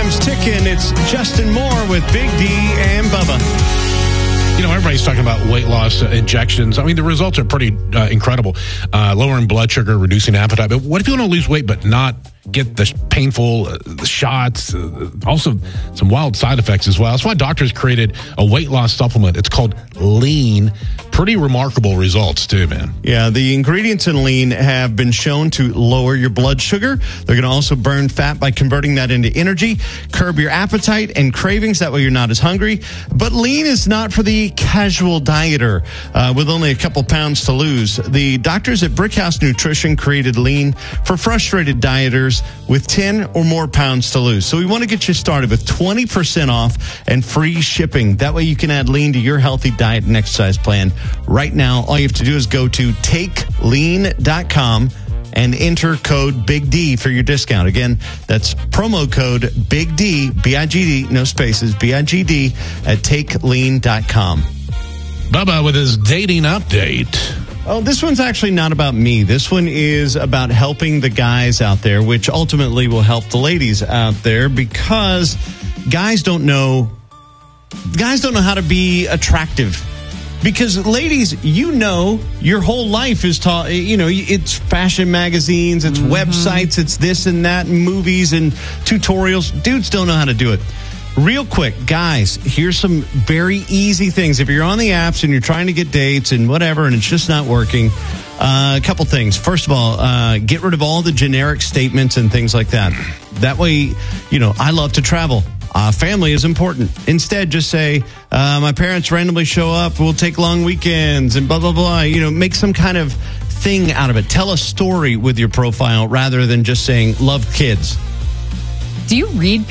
time's ticking. It's Justin Moore with Big D and Bubba. You know, everybody's talking about weight loss injections. I mean, the results are pretty incredible. Lowering blood sugar, reducing appetite. But what if you want to lose weight but not get the painful shots? Also, some wild side effects as well. That's why doctors created a weight loss supplement. It's called Lean. Pretty remarkable results, too, man. Yeah, the ingredients in Lean have been shown to lower your blood sugar. They're going to also burn fat by converting that into energy, curb your appetite and cravings. That way you're not as hungry. But Lean is not for the casual dieter with only a couple pounds to lose. The doctors at Brickhouse Nutrition created Lean for frustrated dieters with 10 or more pounds to lose. So we want to get you started with 20% off and free shipping. That way you can add Lean to your healthy diet and exercise plan. Right now, all you have to do is go to takelean.com and enter code Big D for your discount. Again, that's promo code Big D, B-I-G-D, no spaces, B-I-G-D at takelean.com. Bubba with his dating update. Oh, this one's actually not about me. This one is about helping the guys out there, which ultimately will help the ladies out there, because guys don't know how to be attractive. Because ladies, you know, your whole life is taught, you know, it's fashion magazines, it's websites, it's this and that, and movies and tutorials. Dudes don't know how to do it. Real quick, guys, here's some very easy things. If you're on the apps and you're trying to get dates and whatever, and it's just not working, a couple things. First of all, get rid of all the generic statements and things like that. That way, you know, I love to travel. Family is important. Instead, just say, my parents randomly show up, we'll take long weekends and blah, blah, blah. You know, make some kind of thing out of it. Tell a story with your profile rather than just saying, love kids. Do you read